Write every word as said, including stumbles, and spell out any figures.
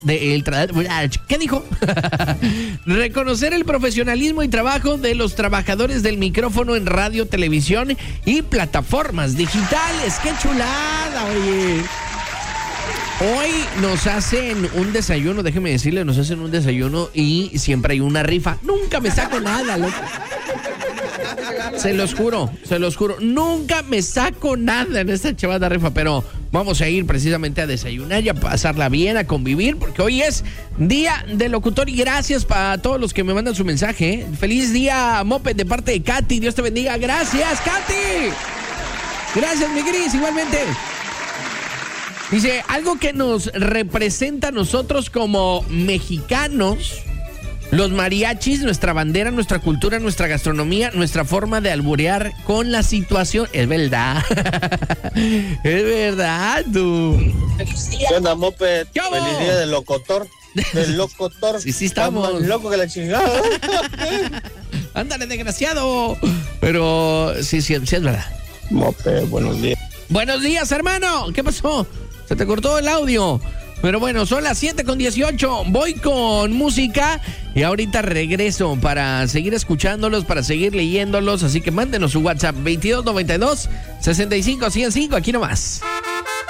de el tra- ¿Qué dijo? Reconocer el profesionalismo y trabajo de los trabajadores del micrófono en radio, televisión y plataformas digitales. ¡Qué chulada, oye! Hoy nos hacen un desayuno, déjeme decirle, nos hacen un desayuno y siempre hay una rifa. Nunca me saco nada, loco. Se los juro, se los juro. Nunca me saco nada en esta chavada rifa, pero vamos a ir precisamente a desayunar y a pasarla bien, a convivir, porque hoy es Día del Locutor y gracias para todos los que me mandan su mensaje. ¿eh? Feliz día, Moped, de parte de Katy. Dios te bendiga. Gracias, Katy. Gracias, mi Gris, igualmente. Dice, algo que nos representa a nosotros como mexicanos, los mariachis, nuestra bandera, nuestra cultura, nuestra gastronomía, nuestra forma de alburear con la situación. Es verdad. Es verdad, tú. ¿Qué onda, Moped? ¿Qué hago? Feliz día del locutor. Del locutor. Sí, sí estamos. Está más loco que la chingada. Ándale, desgraciado. Pero sí, sí, sí es verdad. Moped, buenos días. Buenos días, hermano. ¿Qué pasó? Se te cortó el audio. Pero bueno, son las siete con dieciocho. Voy con música y ahorita regreso para seguir escuchándolos, para seguir leyéndolos. Así que mándenos su WhatsApp veintidós noventa y dos sesenta y cinco cien y cinco. Aquí nomás.